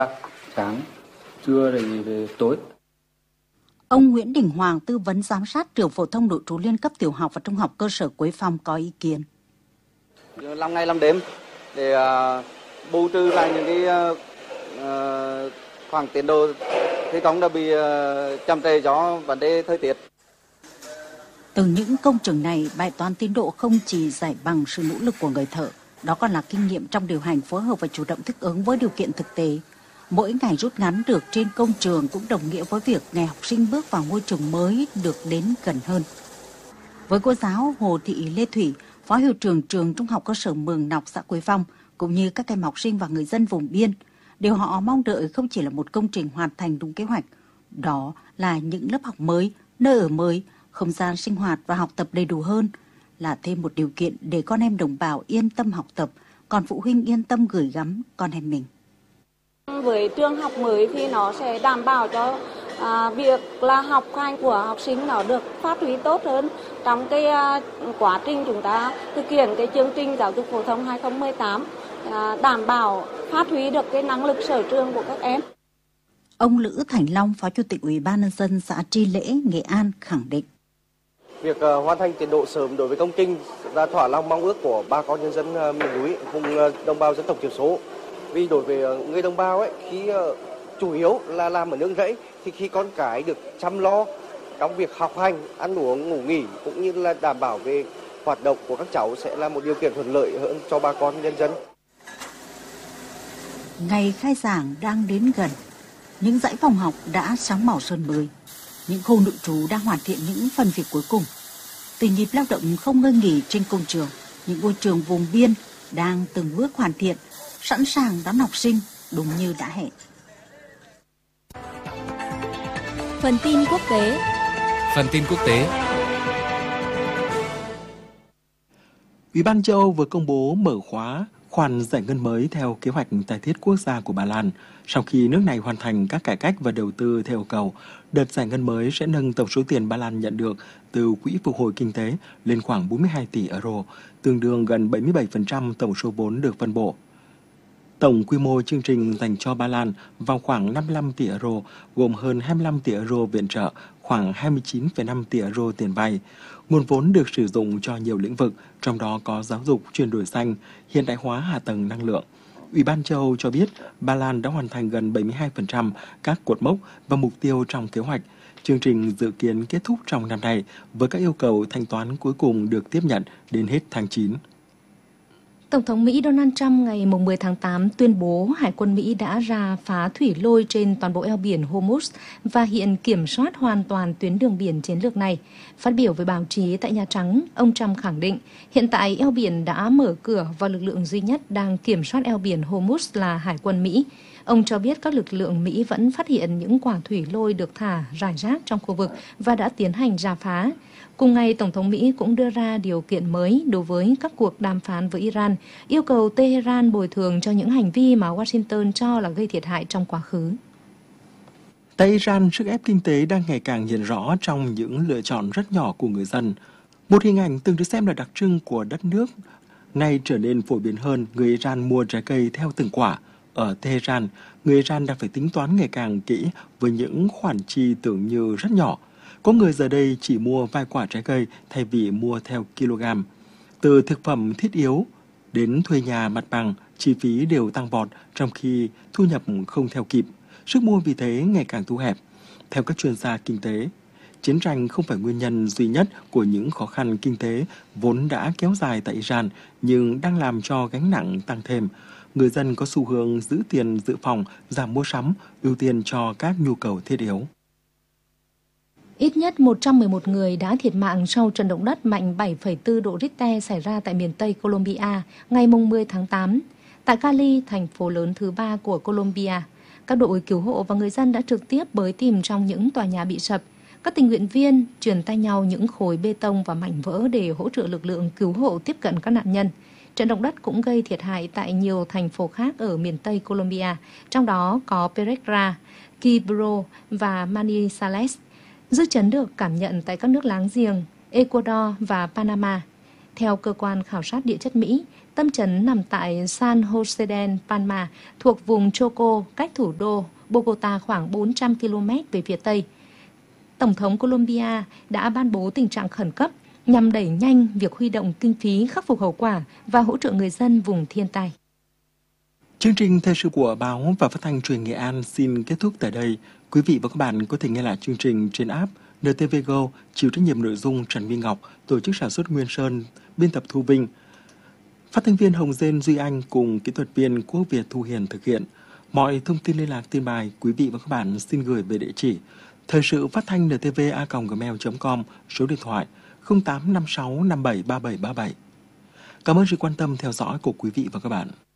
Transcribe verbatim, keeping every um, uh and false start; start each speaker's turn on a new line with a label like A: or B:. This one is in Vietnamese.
A: Sáng, trưa rồi, rồi tối.
B: Ông Nguyễn Đình Hoàng, tư vấn giám sát trường phổ thông nội trú liên cấp tiểu học và trung học cơ sở Quế Phong có ý kiến.
C: Làm ngày làm đêm để uh, bù trừ lại những cái uh, uh, khoảng tiến độ thi công đã bị uh, chậm trễ do vấn đề thời tiết.
B: Từ những công trình này, bài toán tiến độ không chỉ giải bằng sự nỗ lực của người thợ, đó còn là kinh nghiệm trong điều hành, phối hợp và chủ động thích ứng với điều kiện thực tế. Mỗi ngày rút ngắn được trên công trường cũng đồng nghĩa với việc ngày học sinh bước vào ngôi trường mới được đến gần hơn. Với cô giáo Hồ Thị Lê Thủy, Phó hiệu trưởng trường Trung học cơ sở Mường Nọc, xã Quế Phong, cũng như các em học sinh và người dân vùng biên, điều họ mong đợi không chỉ là một công trình hoàn thành đúng kế hoạch, đó là những lớp học mới, nơi ở mới, không gian sinh hoạt và học tập đầy đủ hơn, là thêm một điều kiện để con em đồng bào yên tâm học tập, còn phụ huynh yên tâm gửi gắm con em mình.
D: Với trường học mới thì nó sẽ đảm bảo cho à, việc là học hành của học sinh nó được phát huy tốt hơn trong cái à, quá trình chúng ta thực hiện cái chương trình giáo dục phổ thông hai không một tám, à, đảm bảo phát huy được cái năng lực sở trường của các em.
B: Ông Lữ Thành Long, Phó Chủ tịch Ủy ban nhân dân xã Tri Lễ, Nghệ An khẳng định.
E: Việc uh, hoàn thành tiến độ sớm đối với công trình là thỏa lòng mong ước của bà con nhân dân uh, miền núi, vùng uh, đồng bào dân tộc thiểu số. Vì đối với uh, người đồng bào ấy, khi uh, chủ yếu là làm ở nương rẫy, thì khi con cái được chăm lo trong việc học hành, ăn uống, ngủ nghỉ cũng như là đảm bảo về hoạt động của các cháu sẽ là một điều kiện thuận lợi hơn cho bà con nhân dân.
B: Ngày khai giảng đang đến gần, những dãy phòng học đã sáng màu sơn mới. Những khu nội trú đang hoàn thiện những phần việc cuối cùng. Từ nhịp lao động không ngơi nghỉ trên công trường, những ngôi trường vùng biên đang từng bước hoàn thiện, sẵn sàng đón học sinh đúng như đã hẹn.
F: Phần tin quốc tế.
G: Phần tin quốc tế.
H: Ủy ban châu Âu vừa công bố mở khóa khoản giải ngân mới theo kế hoạch tái thiết quốc gia của Ba Lan. Sau khi nước này hoàn thành các cải cách và đầu tư theo yêu cầu, đợt giải ngân mới sẽ nâng tổng số tiền Ba Lan nhận được từ Quỹ phục hồi kinh tế lên khoảng bốn mươi hai tỷ euro, tương đương gần bảy mươi bảy phần trăm tổng số vốn được phân bổ. Tổng quy mô chương trình dành cho Ba Lan vào khoảng năm mươi lăm tỷ euro, gồm hơn hai mươi lăm tỷ euro viện trợ, khoảng hai mươi chín phẩy năm tỷ euro tiền vay. Nguồn vốn được sử dụng cho nhiều lĩnh vực, trong đó có giáo dục, chuyển đổi xanh, hiện đại hóa hạ tầng năng lượng. Ủy ban châu Âu cho biết Ba Lan đã hoàn thành gần bảy mươi hai phần trăm các cột mốc và mục tiêu trong kế hoạch. Chương trình dự kiến kết thúc trong năm nay với các yêu cầu thanh toán cuối cùng được tiếp nhận đến hết tháng chín.
F: Tổng thống Mỹ Donald Trump ngày mười tháng tám tuyên bố Hải quân Mỹ đã ra phá thủy lôi trên toàn bộ eo biển Hormuz và hiện kiểm soát hoàn toàn tuyến đường biển chiến lược này. Phát biểu với báo chí tại Nhà Trắng, ông Trump khẳng định hiện tại eo biển đã mở cửa và lực lượng duy nhất đang kiểm soát eo biển Hormuz là Hải quân Mỹ. Ông cho biết các lực lượng Mỹ vẫn phát hiện những quả thủy lôi được thả rải rác trong khu vực và đã tiến hành rà phá. Cùng ngày, Tổng thống Mỹ cũng đưa ra điều kiện mới đối với các cuộc đàm phán với Iran, yêu cầu Tehran bồi thường cho những hành vi mà Washington cho là gây thiệt hại trong quá khứ.
H: Tại Iran, sức ép kinh tế đang ngày càng hiện rõ trong những lựa chọn rất nhỏ của người dân. Một hình ảnh từng được xem là đặc trưng của đất nước, nay trở nên phổ biến hơn, người Iran mua trái cây theo từng quả. Ở Tehran, người Iran đang phải tính toán ngày càng kỹ với những khoản chi tưởng như rất nhỏ. Có người giờ đây chỉ mua vài quả trái cây thay vì mua theo kg. Từ thực phẩm thiết yếu đến thuê nhà mặt bằng, chi phí đều tăng vọt trong khi thu nhập không theo kịp. Sức mua vì thế ngày càng thu hẹp. Theo các chuyên gia kinh tế, chiến tranh không phải nguyên nhân duy nhất của những khó khăn kinh tế vốn đã kéo dài tại Iran, nhưng đang làm cho gánh nặng tăng thêm. Người dân có xu hướng giữ tiền dự phòng, giảm mua sắm, ưu tiên cho các nhu cầu thiết yếu.
F: Ít nhất một trăm mười một người đã thiệt mạng sau trận động đất mạnh bảy phẩy bốn độ Richter xảy ra tại miền Tây Colombia ngày mười tháng tám. Tại Cali, thành phố lớn thứ ba của Colombia, các đội cứu hộ và người dân đã trực tiếp bới tìm trong những tòa nhà bị sập. Các tình nguyện viên truyền tay nhau những khối bê tông và mảnh vỡ để hỗ trợ lực lượng cứu hộ tiếp cận các nạn nhân. Trận động đất cũng gây thiệt hại tại nhiều thành phố khác ở miền Tây Colombia, trong đó có Pereira, Quibdó và Manizales. Dư chấn được cảm nhận tại các nước láng giềng, Ecuador và Panama. Theo cơ quan khảo sát địa chất Mỹ, tâm trấn nằm tại San Jose del Palma, thuộc vùng Choco, cách thủ đô Bogota khoảng bốn trăm ki lô mét về phía tây. Tổng thống Colombia đã ban bố tình trạng khẩn cấp nhằm đẩy nhanh việc huy động kinh phí khắc phục hậu quả và hỗ trợ người dân vùng thiên tai.
H: Chương trình thời sự của Báo và Phát thanh Truyền Nghệ An xin kết thúc tại đây. Quý vị và các bạn có thể nghe lại chương trình trên app en tê vê Go, chịu trách nhiệm nội dung Trần Minh Ngọc, tổ chức sản xuất Nguyên Sơn, biên tập Thu Vinh, phát thanh viên Hồng Dên Duy Anh cùng kỹ thuật viên Quốc Việt Thu Hiền thực hiện. Mọi thông tin liên lạc tin bài, quý vị và các bạn xin gửi về địa chỉ thời sự phát thanh en tê vê a còng gmail chấm com, số điện thoại không tám năm sáu năm bảy ba bảy ba bảy. Cảm ơn sự quan tâm theo dõi của quý vị và các bạn.